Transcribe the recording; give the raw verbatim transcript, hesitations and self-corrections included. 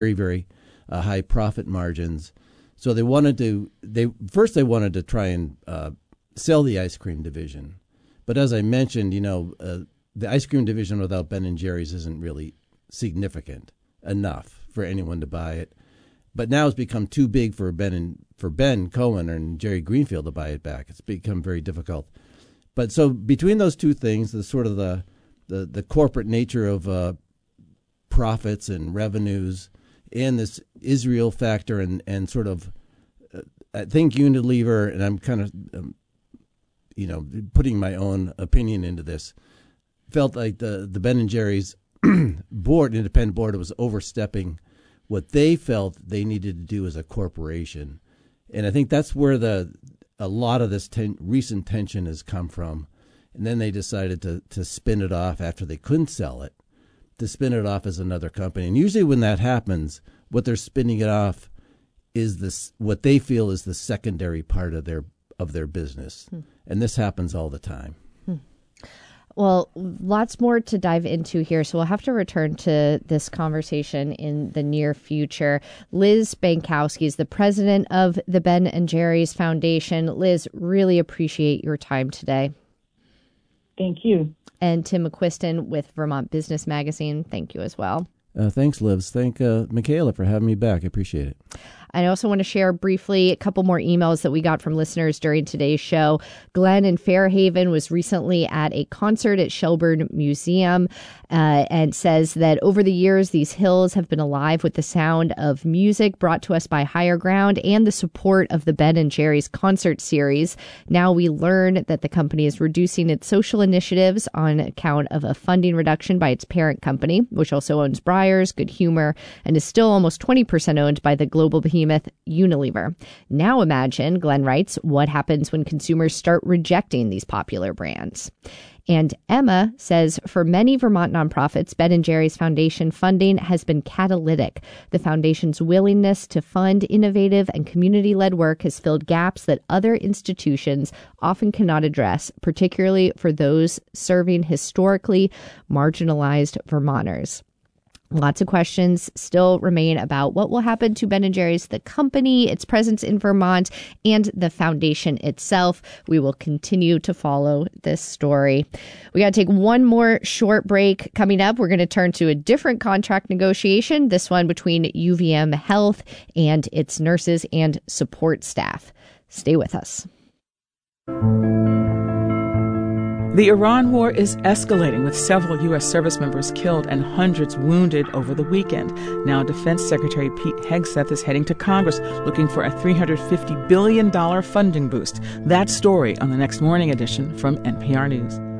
very, very uh, high profit margins. So they wanted to, they first they wanted to try and uh, sell the ice cream division. But as I mentioned, you know, uh, the ice cream division without Ben and Jerry's isn't really significant enough for anyone to buy it. But now it's become too big for Ben and for Ben Cohen and Jerry Greenfield to buy it back. It's become very difficult. But so between those two things, the sort of the the, the corporate nature of uh, profits and revenues, and this Israel factor, and, and sort of, uh, I think Unilever, and I'm kind of, um, you know, putting my own opinion into this, felt like the, the Ben and Jerry's board, independent board, was overstepping what they felt they needed to do as a corporation. And I think that's where the a lot of this ten, recent tension has come from. And then they decided to, to spin it off after they couldn't sell it, to spin it off as another company. And usually when that happens, what they're spinning it off is this, what they feel is the secondary part of their of their business. Hmm. And this happens all the time. Hmm. Well, lots more to dive into here, so we'll have to return to this conversation in the near future. Liz Bankowski is the president of the Ben and Jerry's Foundation. Liz, really appreciate your time today. Thank you. And Tim McQuiston with Vermont Business Magazine, thank you as well. Uh, thanks, Liz. Thank uh, Michaela for having me back. I appreciate it. I also want to share briefly a couple more emails that we got from listeners during today's show. Glenn in Fairhaven was recently at a concert at Shelburne Museum uh, and says that over the years, these hills have been alive with the sound of music brought to us by Higher Ground and the support of the Ben and Jerry's concert series. Now we learn that the company is reducing its social initiatives on account of a funding reduction by its parent company, which also owns Breyers, Good Humor, and is still almost twenty percent owned by the global behemoth Unilever. Now imagine, Glenn writes, what happens when consumers start rejecting these popular brands. And Emma says, for many Vermont nonprofits, Ben and Jerry's Foundation funding has been catalytic. The foundation's willingness to fund innovative and community-led work has filled gaps that other institutions often cannot address, particularly for those serving historically marginalized Vermonters. Lots of questions still remain about what will happen to Ben and Jerry's, the company, its presence in Vermont, and the foundation itself. We will continue to follow this story. We got to take one more short break. Coming up, we're going to turn to a different contract negotiation, this one between U V M Health and its nurses and support staff. Stay with us. The Iran war is escalating, with several U S service members killed and hundreds wounded over the weekend. Now, Defense Secretary Pete Hegseth is heading to Congress looking for a three hundred fifty billion dollars funding boost. That story on the next morning edition from N P R News.